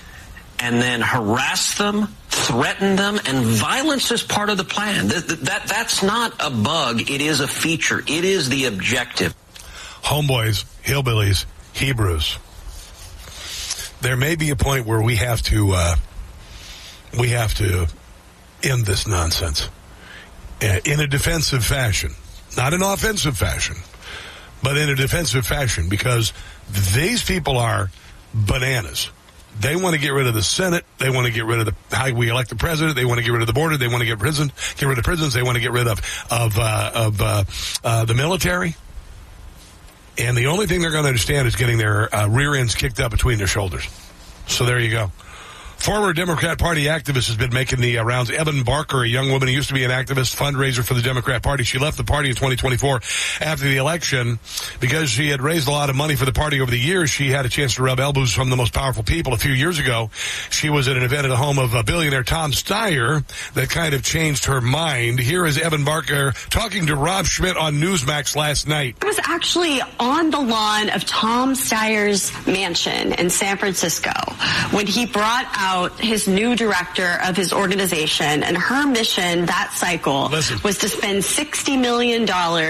And then harass them, threaten them, and violence is part of the plan. That's not a bug. It is a feature. It is the objective. Homeboys, hillbillies, Hebrews. There may be a point where we have to end this nonsense. In a defensive fashion, not an offensive fashion, but in a defensive fashion, because these people are bananas. They want to get rid of the Senate. They want to get rid of how we elect the president. They want to get rid of the border. They want to get rid of prisons. They want to get rid of the military. And the only thing they're going to understand is getting their rear ends kicked up between their shoulders. So there you go. Former Democrat Party activist has been making the rounds. Evan Barker, a young woman who used to be an activist, fundraiser for the Democrat Party. She left the party in 2024 after the election because she had raised a lot of money for the party over the years. She had a chance to rub elbows from the most powerful people. A few years ago, she was at an event at the home of billionaire Tom Steyer that kind of changed her mind. Here is Evan Barker talking to Rob Schmidt on Newsmax last night. I was actually on the lawn of Tom Steyer's mansion in San Francisco when he brought out his new director of his organization, and her mission that cycle was to spend $60 million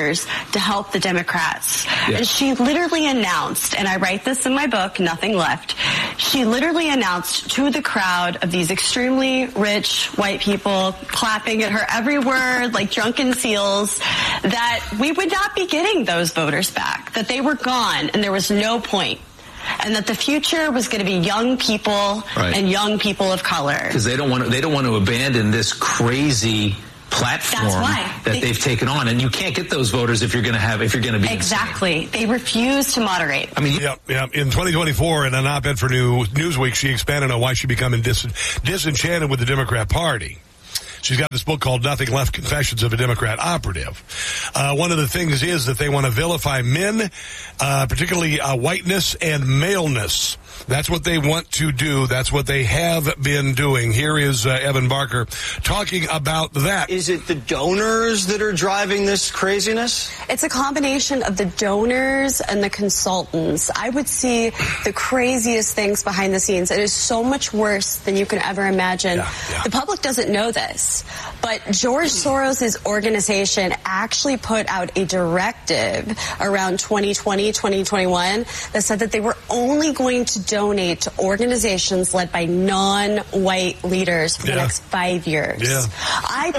to help the Democrats. Yeah. And she literally announced, and I write this in my book, Nothing Left, she literally announced to the crowd of these extremely rich white people clapping at her every word like drunken seals that we would not be getting those voters back, that they were gone and there was no point. And that the future was going to be young people and young people of color. Because they don't want to abandon this crazy platform that they've taken on, and you can't get those voters if you're going to be exactly. They refuse to moderate. I mean, yeah. In 2024, in an op-ed for Newsweek, she expanded on why she became disenchanted with the Democrat Party. She's got this book called Nothing Left, Confessions of a Democrat Operative. One of the things is that they want to vilify men, particularly whiteness and maleness. That's what they want to do. That's what they have been doing. Here is Evan Barker talking about that. Is it the donors that are driving this craziness? It's a combination of the donors and the consultants. I would see the craziest things behind the scenes. It is so much worse than you can ever imagine. Yeah. The public doesn't know this, but George Soros' organization actually put out a directive around 2020, 2021 that said that they were only going to donate to organizations led by non-white leaders for the next 5 years. Yeah. I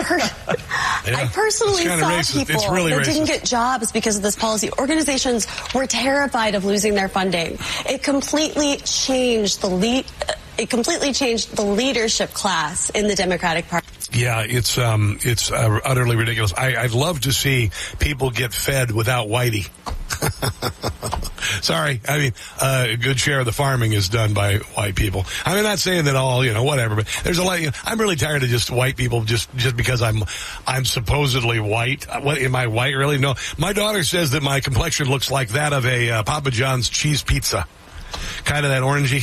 personally saw people that didn't get jobs because of this policy. Organizations were terrified of losing their funding. It completely changed the leadership class in the Democratic Party. Yeah, it's utterly ridiculous. I'd love to see people get fed without Whitey. Sorry, I mean, a good share of the farming is done by white people. I mean, not saying that all, whatever, but there's a lot. I'm really tired of just white people just because I'm supposedly white. What am I white? Really? No. My daughter says that my complexion looks like that of a Papa John's cheese pizza. Kind of that orangey.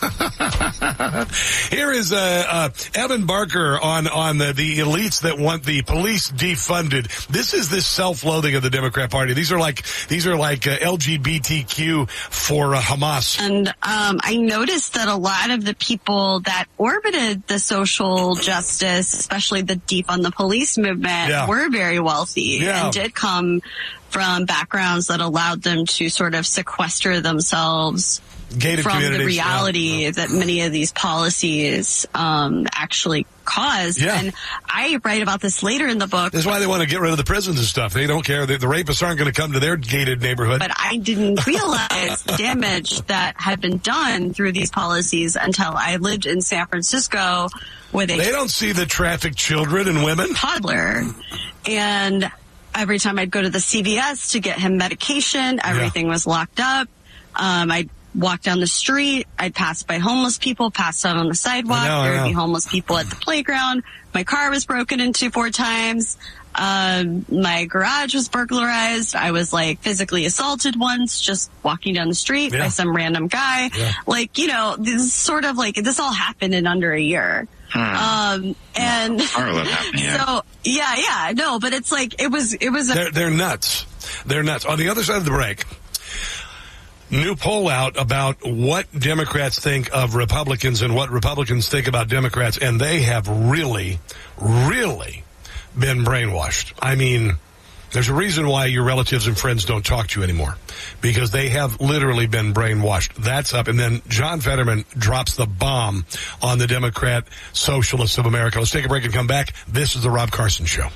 Here is Evan Barker on the elites that want the police defunded. This is this self-loathing of the Democrat Party. These are like LGBTQ for Hamas. And I noticed that a lot of the people that orbited the social justice, especially the defund the police movement, were very wealthy and did come from backgrounds that allowed them to sort of sequester themselves from the reality that many of these policies actually cause. Yeah. And I write about this later in the book. That's why they want to get rid of the prisons and stuff. They don't care. The rapists aren't going to come to their gated neighborhood. But I didn't realize the damage that had been done through these policies until I lived in San Francisco with They don't see the trafficked children and women. Toddler. And every time I'd go to the CVS to get him medication, everything was locked up. I'd walk down the street. I'd pass by homeless people, pass out on the sidewalk. There would be homeless people at the playground. My car was broken into 4 times. My garage was burglarized. I was physically assaulted once just walking down the street by some random guy. Yeah. This is sort of this all happened in under a year. And so, no, but it's they're nuts. They're nuts. On the other side of the break, new poll out about what Democrats think of Republicans and what Republicans think about Democrats, and they have really, really been brainwashed. I mean, there's a reason why your relatives and friends don't talk to you anymore, because they have literally been brainwashed. That's up. And then John Fetterman drops the bomb on the Democrat Socialists of America. Let's take a break and come back. This is the Rob Carson Show.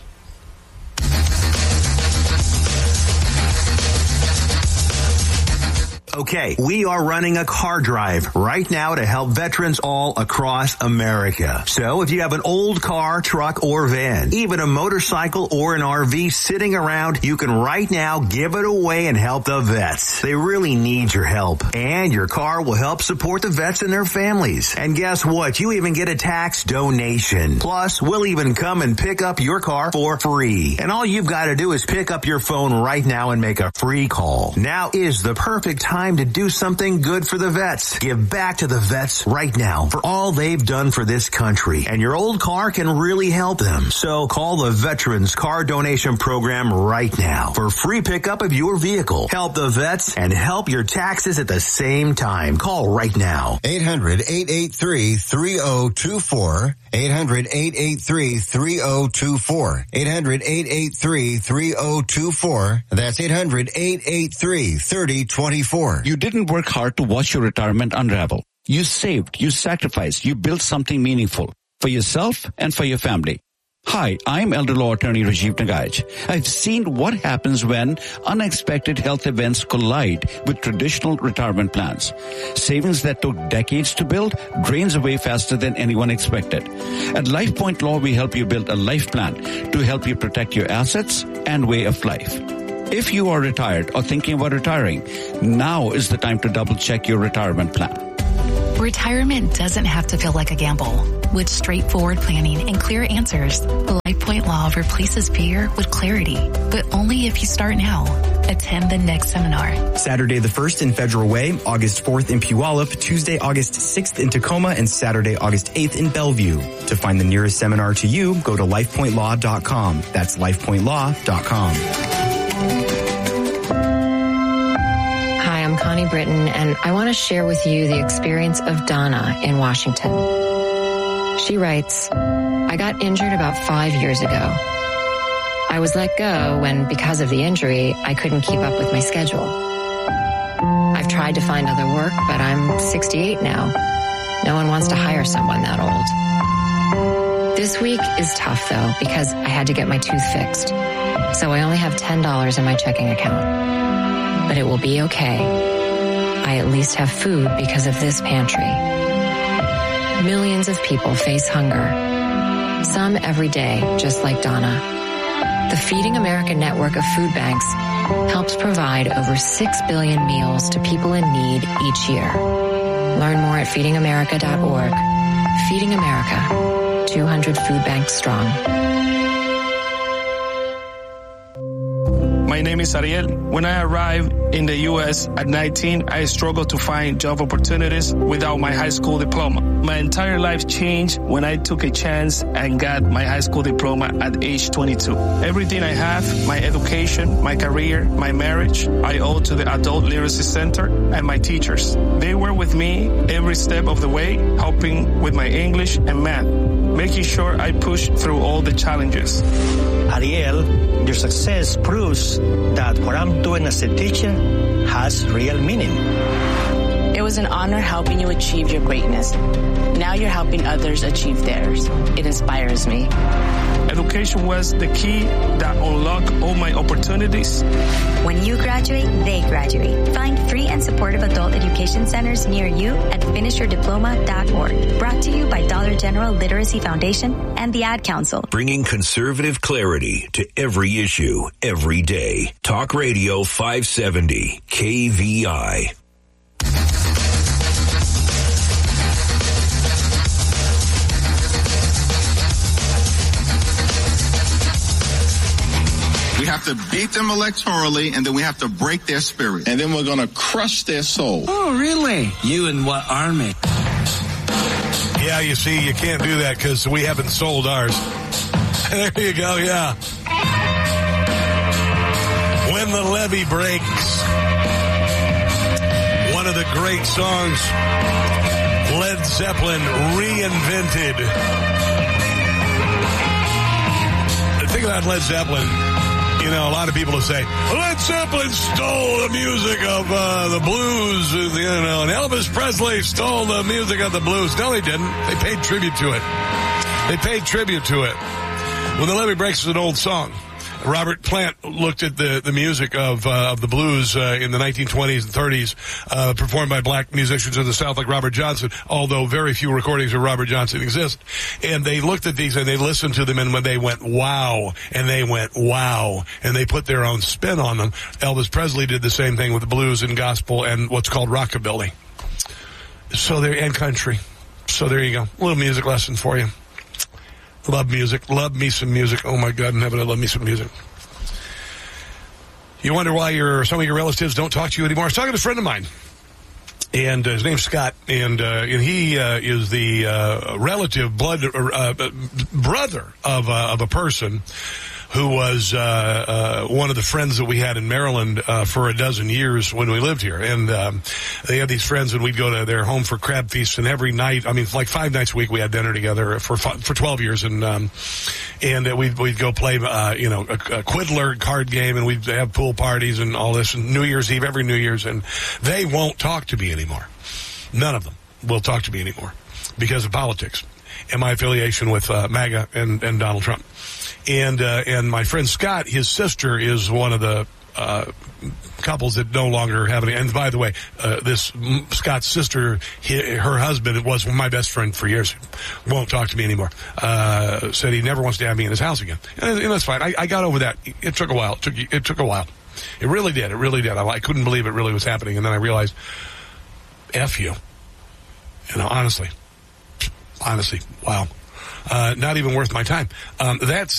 Okay, we are running a car drive right now to help veterans all across America. So if you have an old car, truck, or van, even a motorcycle or an RV sitting around, you can right now give it away and help the vets. They really need your help. And your car will help support the vets and their families. And guess what? You even get a tax donation. Plus, we'll even come and pick up your car for free. And all you've got to do is pick up your phone right now and make a free call. Now is the perfect time to do something good for the vets. Give back to the vets right now for all they've done for this country. And your old car can really help them. So call the Veterans Car Donation Program right now for free pickup of your vehicle. Help the vets and help your taxes at the same time. Call right now. 800-883-3024. 800-883-3024. 800-883-3024. That's 800-883-3024. You didn't work hard to watch your retirement unravel. You saved, you sacrificed, you built something meaningful for yourself and for your family. Hi, I'm elder law attorney Rajiv Nagaich. I've seen what happens when unexpected health events collide with traditional retirement plans. Savings that took decades to build drains away faster than anyone expected. At LifePoint Law, we help you build a life plan to help you protect your assets and way of life. If you are retired or thinking about retiring, now is the time to double-check your retirement plan. Retirement doesn't have to feel like a gamble. With straightforward planning and clear answers, LifePoint Law replaces fear with clarity, but only if you start now. Attend the next seminar. Saturday the 1st in Federal Way, August 4th in Puyallup, Tuesday, August 6th in Tacoma, and Saturday, August 8th in Bellevue. To find the nearest seminar to you, go to lifepointlaw.com. That's lifepointlaw.com. Hi, I'm Connie Britton, and I want to share with you the experience of Donna in Washington. She writes, I got injured about 5 years ago. I was let go when, because of the injury, I couldn't keep up with my schedule. I've tried to find other work, but I'm 68 now. No one wants to hire someone that old. This week is tough, though, because I had to get my tooth fixed. So I only have $10 in my checking account. But it will be okay. I at least have food because of this pantry. Millions of people face hunger. Some every day, just like Donna. The Feeding America network of food banks helps provide over 6 billion meals to people in need each year. Learn more at feedingamerica.org. Feeding America, 200 food banks strong. My name is Ariel. When I arrived in the U.S. at 19, I struggled to find job opportunities without my high school diploma. My entire life changed when I took a chance and got my high school diploma at age 22. Everything I have, my education, my career, my marriage, I owe to the Adult Literacy Center and my teachers. They were with me every step of the way, helping with my English and math, making sure I pushed through all the challenges. Ariel, your success proves that what I'm doing as a teacher has real meaning. It was an honor helping you achieve your greatness. Now you're helping others achieve theirs. It inspires me. Education was the key that unlocked all my opportunities. When you graduate, they graduate. Find free and supportive adult education centers near you at finishyourdiploma.org. Brought to you by Dollar General Literacy Foundation and the Ad Council. Bringing conservative clarity to every issue, every day. Talk Radio 570, KVI. We have to beat them electorally, and then we have to break their spirit. And then we're going to crush their soul. Oh, really? You and what army? Yeah, you see, you can't do that because we haven't sold ours. There you go, yeah. When the Levee Breaks. One of the great songs Led Zeppelin reinvented. Think about Led Zeppelin. You know, a lot of people will say, Led Zeppelin stole the music of the blues, you know, and Elvis Presley stole the music of the blues. No, they didn't. They paid tribute to it. They paid tribute to it. When the Levee Breaks is an old song. Robert Plant looked at the music of the blues in the 1920s and 30s, performed by black musicians in the South like Robert Johnson, although very few recordings of Robert Johnson exist. And they looked at these and they listened to them, and when they went, wow, and they went, wow, and they put their own spin on them. Elvis Presley did the same thing with the blues and gospel and what's called rockabilly. And country. So there you go. A little music lesson for you. Love music. Love me some music. Oh my God in heaven, I love me some music. You wonder why some of your relatives don't talk to you anymore. I was talking to a friend of mine, and his name's Scott, and he is the relative brother of a person who was one of the friends that we had in Maryland for a dozen years when we lived here. And they had these friends, and we'd go to their home for crab feasts, and every night, like 5 nights a week, we had dinner together for 12 years. And we'd go play, a Quiddler card game, and we'd have pool parties and all this, and New Year's Eve, every New Year's. And they won't talk to me anymore. None of them will talk to me anymore because of politics and my affiliation with MAGA and Donald Trump. And my friend Scott, his sister is one of the couples that no longer have any. And by the way, this Scott's sister, her husband was my best friend for years. Won't talk to me anymore. Said he never wants to have me in his house again. And that's fine. I got over that. It took a while. It took a while. It really did. It really did. I couldn't believe it really was happening. And then I realized, F you. Honestly, wow. Not even worth my time. That